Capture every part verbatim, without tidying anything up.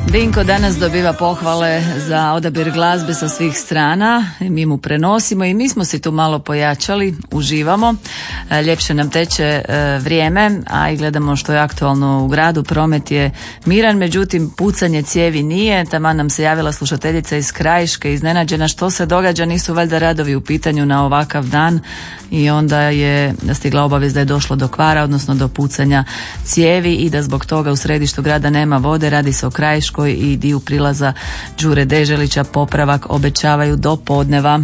Dinko danas dobiva pohvale za odabir glazbe sa svih strana, mi mu prenosimo i mi smo si tu malo pojačali, uživamo, ljepše nam teče vrijeme, a i gledamo što je aktualno u gradu, promet je miran, međutim pucanje cijevi nije, taman nam se javila slušateljica iz Krajiške, iznenađena što se događa, nisu valjda radovi u pitanju na ovakav dan i onda je stigla obavijest da je došlo do kvara, odnosno do pucanja cijevi i da zbog toga u središtu grada nema vode, radi se o Krajiškoj i dio prilaza Đure Deželića, popravak obećavaju do podneva.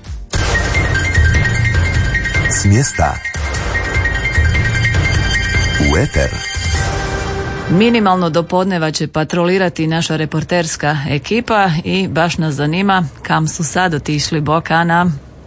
S mjesta u eter. Minimalno do podneva će patrolirati naša reporterska ekipa i baš nas zanima kam su sad otišli. Bok, Ana.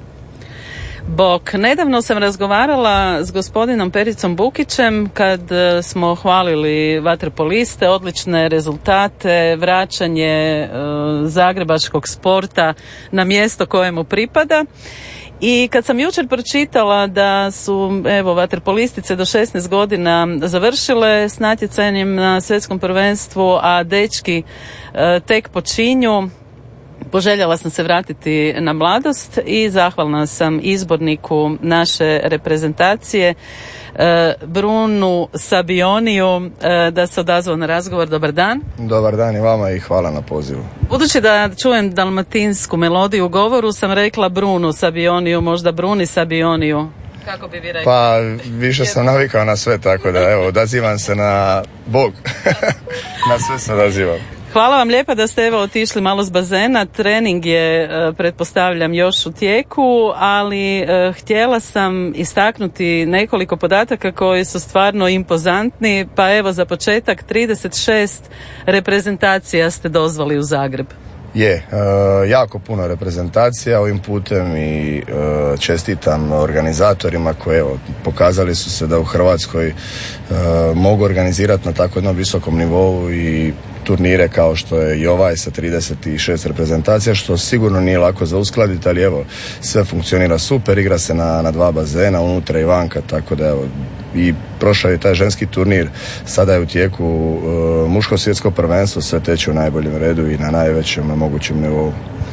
Bok, nedavno sam razgovarala s gospodinom Pericom Bukićem kad smo hvalili vaterpoliste, odlične rezultate, vraćanje e, zagrebačkog sporta na mjesto kojemu pripada. I kad sam jučer pročitala da su evo vaterpolistice do šesnaest godina završile s natjecanjem na svjetskom prvenstvu, a dečki e, tek počinju, poželjela sam se vratiti na mladost i zahvalna sam izborniku naše reprezentacije Brunu Sabioniju da se odazvao na razgovor. Dobar dan. Dobar dan i vama i hvala na pozivu. Budući da čujem dalmatinsku melodiju u govoru, sam rekla Brunu Sabioniju, možda Bruni Sabioniju. Kako bi vi rekli? Pa više sam navikao na sve, tako da evo, odazivam se na Bog. Na sve se odazivam. Hvala vam lijepa da ste evo otišli malo s bazena. Trening je, pretpostavljam, još u tijeku, ali eh, htjela sam istaknuti nekoliko podataka koji su stvarno impozantni. Pa evo za početak, trideset šest reprezentacija ste dozvali u Zagreb. Je, e, jako puno reprezentacija ovim putem i e, čestitam organizatorima koji evo, pokazali su se da u Hrvatskoj e, mogu organizirati na tako jednom visokom nivou i turnire kao što je i ovaj sa trideset šest reprezentacija, što sigurno nije lako za uskladiti, ali evo, sve funkcionira super, igra se na, na dva bazena, unutra i vanka, tako da evo, i prošao je taj ženski turnir, sada je u tijeku uh, muško svjetsko prvenstvo, sve teče u najboljem redu i na najvećem mogućem nivou.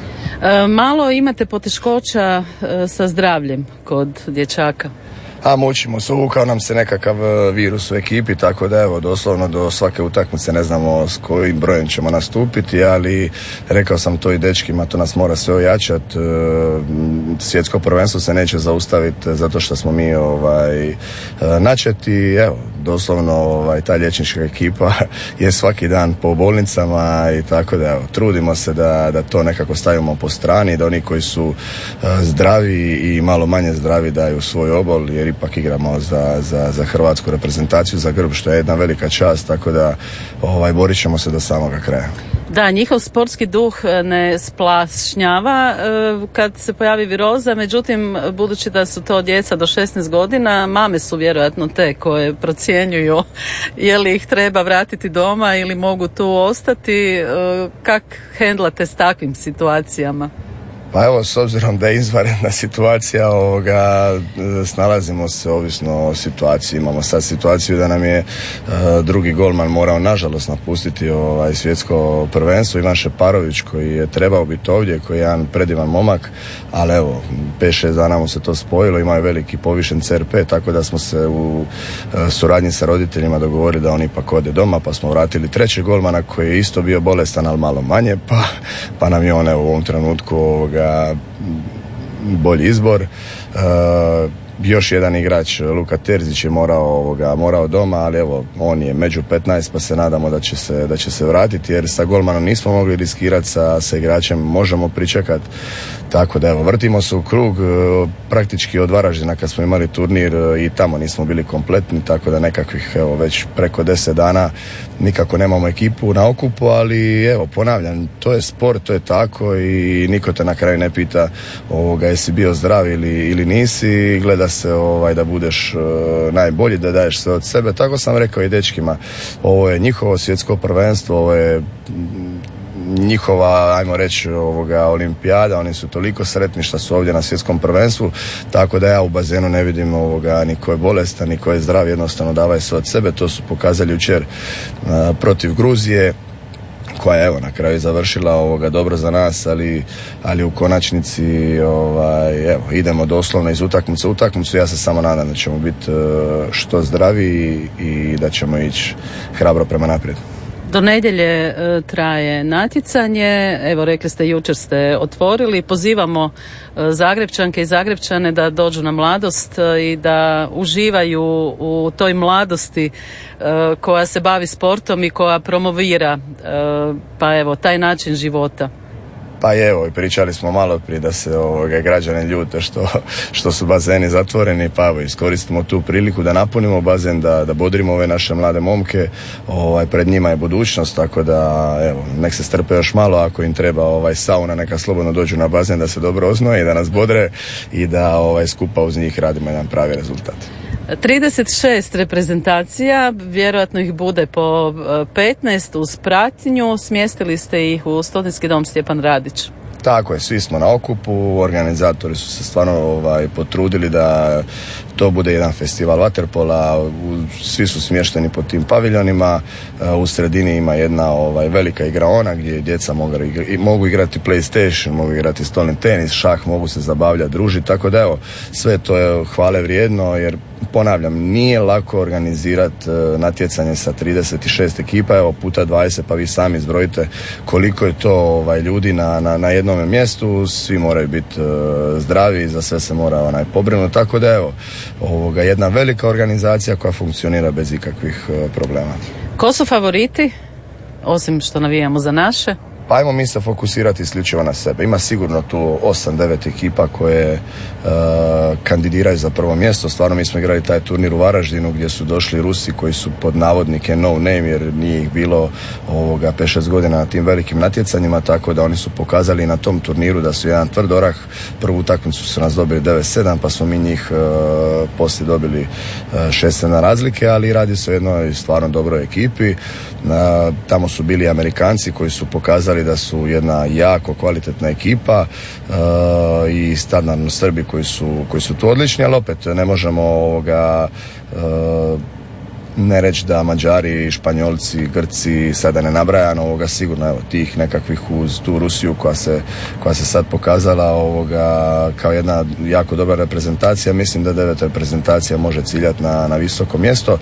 E, malo imate poteškoća e, sa zdravljem kod dječaka? A mučimo se, uvukao nam se nekakav virus u ekipi, tako da evo, doslovno do svake utakmice ne znamo s kojim brojem ćemo nastupiti, ali rekao sam to i dečkima, to nas mora sve ojačati. Svjetsko prvenstvo se neće zaustaviti zato što smo mi ovaj, načeti, evo, doslovno ovaj, ta liječnička ekipa je svaki dan po bolnicama i tako da evo, trudimo se da, da to nekako stavimo po strani, da oni koji su zdravi i malo manje zdravi daju svoj obol, jer ipak igramo za, za, za hrvatsku reprezentaciju, za grb, što je jedna velika čast, tako da ovaj, borit ćemo se do samoga kraja. Da, njihov sportski duh ne splašnjava kad se pojavi viroza, međutim, budući da su to djeca do šesnaest godina, mame su vjerojatno te koje procjenjuju je li ih treba vratiti doma ili mogu tu ostati. Kak hendlate s takvim situacijama? Pa evo, s obzirom da je izvanredna situacija, ovoga, snalazimo se ovisno o situaciji. Imamo sad situaciju da nam je uh, drugi golman morao nažalost napustiti ovaj, svjetsko prvenstvo. Ivan Šeparović koji je trebao biti ovdje, koji je jedan predivan momak, ali evo, pet šest dana mu se to spojilo, imao je veliki povišen C R P, tako da smo se u uh, suradnji sa roditeljima dogovorili da on ipak ode doma, pa smo vratili trećeg golmana koji je isto bio bolestan, ali malo manje, pa, pa nam je on evo, u ovom trenutku ovoga, bolji izbor. Uh, još jedan igrač, Luka Terzić, je morao, ovoga, morao doma, ali evo, on je među petnaest, pa se nadamo da će se, da će se vratiti, jer sa golmanom nismo mogli riskirati, sa, sa igračem možemo pričekati, tako da evo, vrtimo se u krug, praktički od Varaždina kad smo imali turnir i tamo nismo bili kompletni, tako da nekakvih evo, već preko deset dana nikako nemamo ekipu na okupu, ali evo, ponavljam, to je sport, to je tako i niko te na kraju ne pita ovoga, jesi bio zdrav ili, ili nisi, gleda se ovaj, da budeš uh, najbolji, da daješ sve od sebe, tako sam rekao i dečkima, ovo je njihovo svjetsko prvenstvo, ovo je njihova, ajmo reći, ovoga olimpijada, oni su toliko sretni što su ovdje na svjetskom prvenstvu, tako da ja u bazenu ne vidim ovoga ni ko je bolestan, ni ko je zdrav, jednostavno davaj sve od sebe, to su pokazali jučer uh, protiv Gruzije, koja je evo na kraju završila ovoga dobro za nas, ali, ali u konačnici ovaj, evo, idemo doslovno iz utakmice u utakmicu. Ja se samo nadam da ćemo biti što zdraviji i da ćemo ići hrabro prema naprijed. Do nedjelje e, traje natjecanje, evo rekli ste jučer ste otvorili, pozivamo e, Zagrepčanke i Zagrepčane da dođu na Mladost e, i da uživaju u toj mladosti e, koja se bavi sportom i koja promovira e, pa evo taj način života. Pa evo, pričali smo malo prije da se ovoga, građani ljute što, što su bazeni zatvoreni, pa evo, iskoristimo tu priliku da napunimo bazen, da, da bodrimo ove naše mlade momke, ovaj, pred njima je budućnost, tako da evo, nek se strpe još malo, ako im treba ovaj, sauna, neka slobodno dođu na bazen da se dobro oznoje i da nas bodre i da ovaj, skupa uz njih radimo jedan pravi rezultat. trideset šest reprezentacija, vjerojatno ih bude po petnaest uz pratnju, smjestili ste ih u Studentski dom Stjepan Radić. Tako je, svi smo na okupu, organizatori su se stvarno ovaj, potrudili da to bude jedan festival vaterpola, svi su smješteni po tim paviljonima, u sredini ima jedna ovaj, velika igraona gdje djeca mogu, mogu igrati PlayStation, mogu igrati stolni tenis, šah, mogu se zabavljati, družiti, tako da evo, sve to je hvale vrijedno, jer ponavljam, nije lako organizirati natjecanje sa trideset šest ekipa, evo puta dvadeset, pa vi sami zbrojite koliko je to ovaj, ljudi na, na, na jednom mjestu, svi moraju biti uh, zdravi, za sve se mora onaj, pobrinuti, tako da evo, ovoga, jedna velika organizacija koja funkcionira bez ikakvih uh, problema. Ko su favoriti, osim što navijamo za naše? Pa ajmo mi se fokusirati isključivo na sebe. Ima sigurno tu osam devet ekipa koje uh, kandidiraju za prvo mjesto. Stvarno mi smo igrali taj turnir u Varaždinu gdje su došli Rusi koji su pod navodnike no name, jer nije ih bilo ovoga pet šest godina na tim velikim natjecanjima, tako da oni su pokazali na tom turniru da su jedan tvrd orah. Prvu utakmicu su nas dobili devet sedam, pa smo mi njih uh, poslije dobili uh, šest sedam razlike, ali radi se o jednoj stvarno dobroj ekipi. Uh, tamo su bili Amerikanci koji su pokazali da su jedna jako kvalitetna ekipa uh, i standardno Srbi koji su, koji su tu odlični, ali opet ne možemo ovoga uh, ne reći da Mađari, Španjolci, Grci, sada ne nabrajam, ovoga sigurno evo tih nekakvih uz tu Rusiju koja se, koja se sad pokazala ovoga kao jedna jako dobra reprezentacija. Mislim da devet reprezentacija može ciljati na, na visoko mjesto.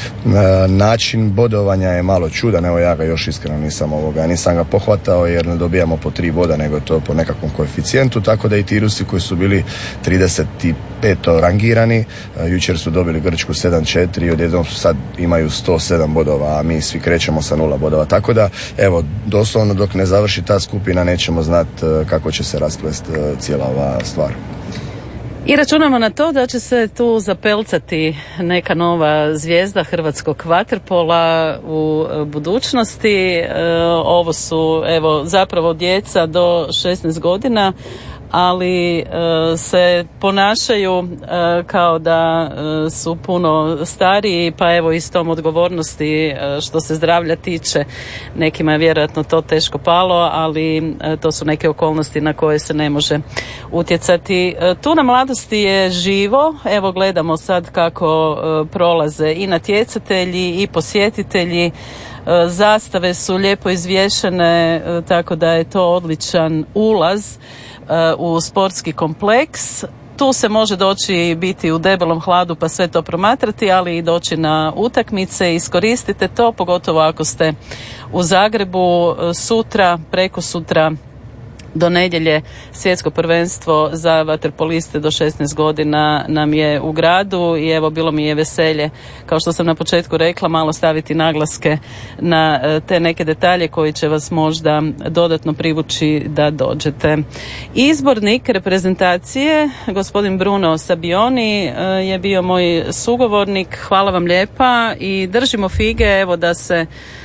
E, način bodovanja je malo čudan, evo ja ga još iskreno nisam ovoga, nisam ga pohvatao jer ne dobijamo po tri boda nego je to po nekakvom koeficijentu, tako da i ti Rusi koji su bili trideset pet rangirani, e, jučer su dobili Grčku sedam četiri i odjednom su sad imaju sto sedam bodova, a mi svi krećemo sa nula bodova. Tako da, evo, doslovno dok ne završi ta skupina nećemo znati kako će se rasplesti cijela ova stvar. I računamo na to da će se tu zapelcati neka nova zvijezda hrvatskog vaterpola u budućnosti. Ovo su, evo, zapravo djeca do šesnaest godina, ali e, se ponašaju e, kao da e, su puno stariji, pa evo i s tom odgovornosti e, što se zdravlja tiče, nekima je vjerojatno to teško palo, ali e, to su neke okolnosti na koje se ne može utjecati. E, tu na Mladosti je živo, evo gledamo sad kako e, prolaze i natjecatelji i posjetitelji. E, zastave su lijepo izvješene, e, tako da je to odličan ulaz u sportski kompleks. Tu se može doći biti u debelom hladu pa sve to promatrati, ali i doći na utakmice. Iskoristite to, pogotovo ako ste u Zagrebu. Sutra, preko sutra do nedjelje svjetsko prvenstvo za vaterpoliste do šesnaest godina nam je u gradu i evo bilo mi je veselje, kao što sam na početku rekla, malo staviti naglaske na te neke detalje koji će vas možda dodatno privući da dođete. Izbornik reprezentacije, gospodin Bruno Sabioni, je bio moj sugovornik. Hvala vam lijepa i držimo fige, evo, da se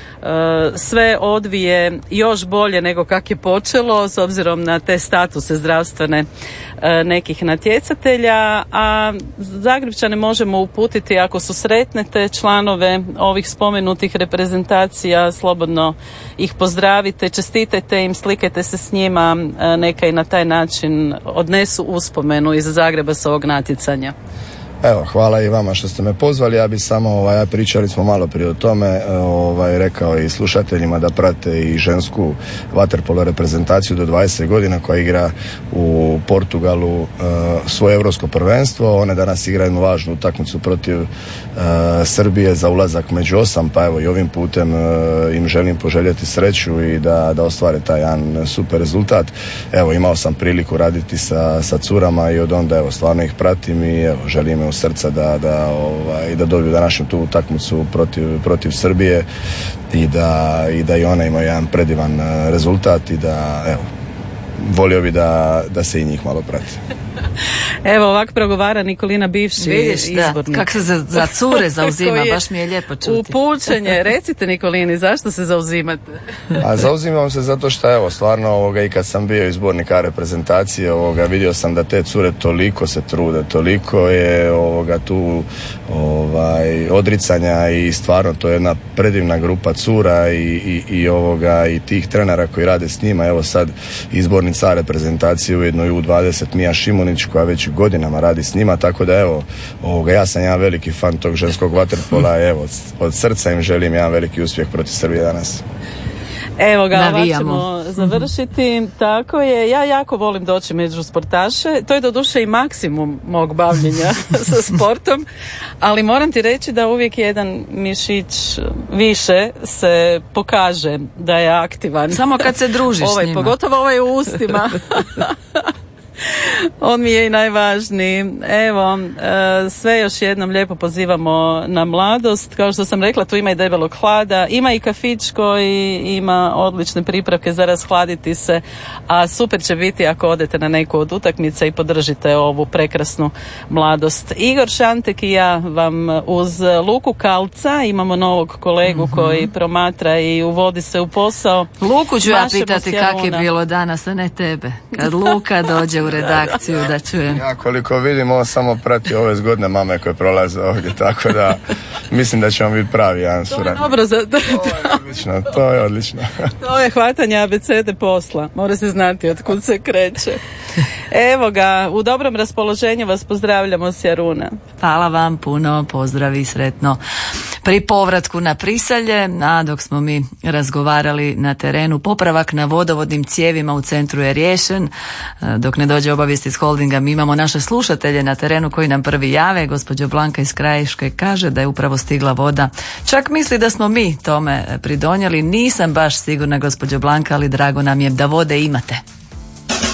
sve odvije još bolje nego kak je počelo, s obzirom na te statuse zdravstvene nekih natjecatelja, a Zagrepčane možemo uputiti, ako su sretnete članove ovih spomenutih reprezentacija, slobodno ih pozdravite, čestitajte im, slikajte se s njima, neka i na taj način odnesu uspomenu iz Zagreba s ovog natjecanja. Evo, hvala i vama što ste me pozvali. Ja bi samo, ovaj, pričali smo malo prije o tome, ovaj, rekao i slušateljima da prate i žensku vaterpolo reprezentaciju do dvadeset godina koja igra u Portugalu uh, svoje europsko prvenstvo. One danas igraju jednu važnu utakmicu protiv uh, Srbije za ulazak među osam, pa evo i ovim putem uh, im želim poželjeti sreću i da, da ostvare taj jedan super rezultat. Evo, imao sam priliku raditi sa, sa curama i od onda evo stvarno ih pratim i evo želim u srca da, da, ovaj, da dobiju današnju tu utakmicu protiv, protiv Srbije i da, i da i one imaju jedan predivan rezultat i da evo volio bi da, da se i njih malo prati. Evo ovak progovara Nikolina, bivši Vidiš, izbornik. Kako se za, za cure zauzima, baš mi je lijepo čuti. Upućenje, recite Nikolini, zašto se zauzimate? A zauzimam se zato što evo stvarno ovoga, i kad sam bio izbornik A reprezentacije ovoga, vidio sam da te cure toliko se trude, toliko je ovoga tu ovaj, odricanja i stvarno to je jedna predivna grupa cura i, i, i, ovoga, i tih trenera koji rade s njima. Evo sad izbornica A reprezentacije ujedno i U dvadeset Mija Šimunić koja već godinama radi s njima, tako da evo ovoga, ja sam jedan veliki fan tog ženskog vaterpola, evo od srca im želim jedan veliki uspjeh protiv Srbije danas. Evo ga, ovak ćemo završiti. Tako je, ja jako volim doći među sportaše, to je doduše i maksimum mog bavljenja sa sportom, ali moram ti reći da uvijek jedan mišić više se pokaže da je aktivan. Samo kad se družiš ovaj, s njima. Pogotovo ovaj u ustima. On mi je i najvažniji. Evo, sve još jednom lijepo pozivamo na mladost. Kao što sam rekla, tu ima i debelog hlada, ima i kafić koji ima odlične pripravke za rashladiti se, a super će biti ako odete na neku od utakmica i podržite ovu prekrasnu mladost. Igor Šantek i ja vam uz Luku Kalca, imamo novog kolegu mm-hmm. koji promatra i uvodi se u posao. Luku ću ja pitati kako je bilo danas, a ne tebe. Kad Luka dođe u redakciju da čujem. Ja koliko vidim, ovo samo prati ove zgodne mame koje prolaze ovdje, tako da mislim da ćemo biti pravi jedan suradnik. To je dobro za... To je odlično, to je odlično. To je hvatanje A B C D posla. Mora se znati od kud se kreće. Evo ga, u dobrom raspoloženju vas pozdravljamo s Jaruna. Hvala vam puno, pozdrav i sretno pri povratku na Prisalje, a dok smo mi razgovarali na terenu, popravak na vodovodnim cijevima u centru je riješen. Dok ne dođe obavijest iz holdinga, mi imamo naše slušatelje na terenu koji nam prvi jave. Gospođa Blanka iz Krajiške kaže da je upravo stigla voda. Čak misli da smo mi tome pridonijeli. Nisam baš sigurna, gospođo Blanka, ali drago nam je da vode imate.